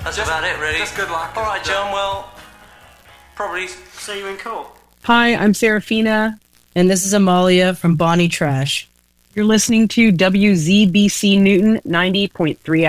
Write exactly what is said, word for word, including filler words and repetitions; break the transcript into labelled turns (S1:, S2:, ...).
S1: That's
S2: just,
S1: about it, really.
S2: Just good luck.
S1: All right, John, well, probably see you in court.
S3: Hi, I'm Serafina, and this is Amalia from Bonnie Trash. You're listening to W Z B C Newton ninety point three